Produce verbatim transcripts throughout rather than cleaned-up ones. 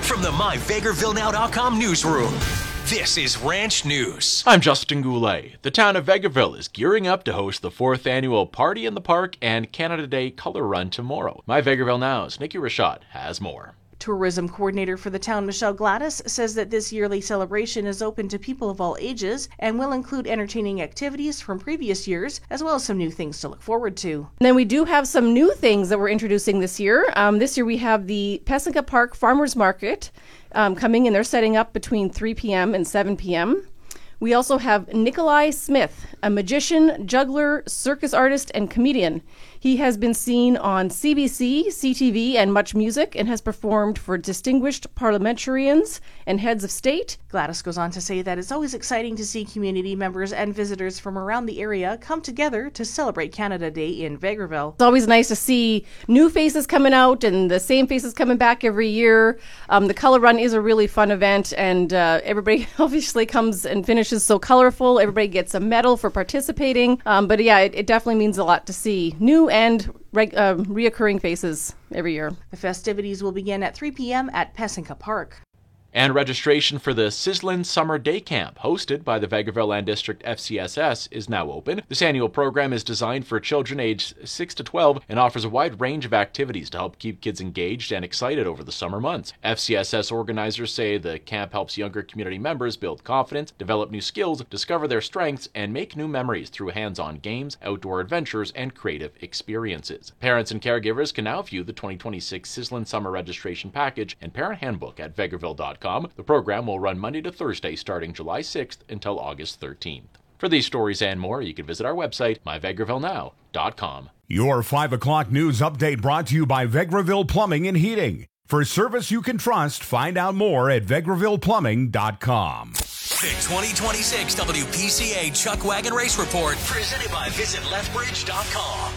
from the my vegreville now dot com newsroom, this is Ranch News. I'm Justin Goulet. The town of Vegreville is gearing up to host the fourth annual Party in the Park and Canada Day Color Run tomorrow. My Vegreville Now's Nikki Rashad has more. Tourism coordinator for the town, Michelle Gladys, says that this yearly celebration is open to people of all ages and will include entertaining activities from previous years, as well as some new things to look forward to. And then we do have some new things that we're introducing this year. Um, this year we have the Pessinka Park Farmers Market um, coming, and they're setting up between three p.m. and seven p.m. We also have Nikolai Smith, a magician, juggler, circus artist, and comedian. He has been seen on C B C, C T V, and Much Music, and has performed for distinguished parliamentarians and heads of state. Gladys goes on to say that it's always exciting to see community members and visitors from around the area come together to celebrate Canada Day in Vegreville. It's always nice to see new faces coming out and the same faces coming back every year. Um, the Color Run is a really fun event, and uh, everybody obviously comes and finishes so colorful. Everybody gets a medal for participating. Um, but yeah, it, it definitely means a lot to see new and reg- uh, reoccurring faces every year. The festivities will begin at three p.m. at Pessinka Park. And registration for the Sizzlin' Summer Day Camp, hosted by the Vegreville Land District F C S S, is now open. This annual program is designed for children aged six to twelve and offers a wide range of activities to help keep kids engaged and excited over the summer months. F C S S organizers say the camp helps younger community members build confidence, develop new skills, discover their strengths, and make new memories through hands-on games, outdoor adventures, and creative experiences. Parents and caregivers can now view the twenty twenty-six Sizzlin' Summer Registration Package and Parent Handbook at vegreville dot com. The program will run Monday to Thursday starting July sixth until August thirteenth. For these stories and more, you can visit our website, my vegreville now dot com. Your five o'clock news update brought to you by Vegreville Plumbing and Heating. For service you can trust, find out more at vegreville plumbing dot com. The twenty twenty-six W P C A Chuck Wagon Race Report, presented by visit lethbridge dot com.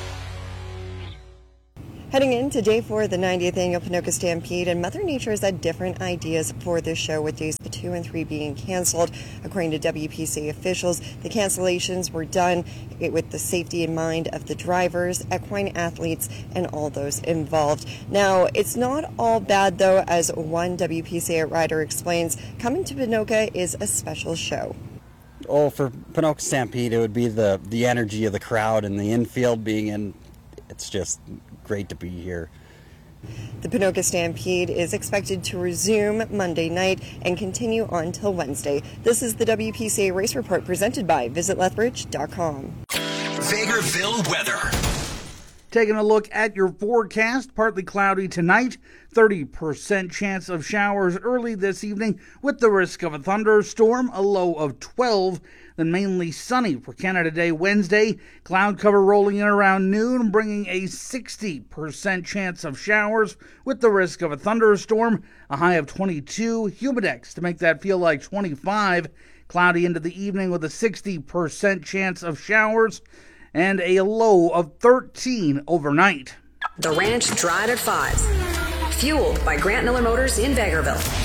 Heading into day four of the ninetieth annual Ponoka Stampede, and Mother Nature has had different ideas for this show, with days two and three being canceled. According to W P C A officials, the cancellations were done with the safety in mind of the drivers, equine athletes, and all those involved. Now, it's not all bad, though, as one W P C A rider explains. Coming to Ponoka is a special show. Oh, for Ponoka Stampede, it would be the, the energy of the crowd and the infield being in. It's just great to be here. The Ponoka Stampede is expected to resume Monday night and continue on till Wednesday. This is the W P C A Race Report presented by visit lethbridge dot com. Vegreville weather. Taking a look at your forecast, partly cloudy tonight, thirty percent chance of showers early this evening with the risk of a thunderstorm, a low of twelve, then mainly sunny for Canada Day Wednesday. Cloud cover rolling in around noon, bringing a sixty percent chance of showers with the risk of a thunderstorm, a high of twenty-two, humidex to make that feel like twenty-five, cloudy into the evening with a sixty percent chance of showers, and a low of thirteen overnight. The Ranch Dried at five. Fueled by Grant Miller Motors in Vegreville.